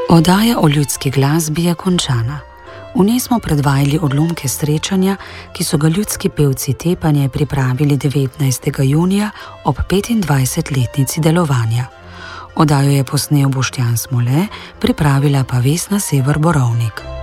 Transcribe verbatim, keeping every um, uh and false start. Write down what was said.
Oddaja o ljudski glasbi je končana. V njej smo predvajali odlomke srečanja, ki so ga ljudski pevci Tepanje pripravili devetnajstega junija ob petindvajsetletnici delovanja. Oddajo je posnel Boštjan Smole, pripravila pa Vesna Sever Borovnik.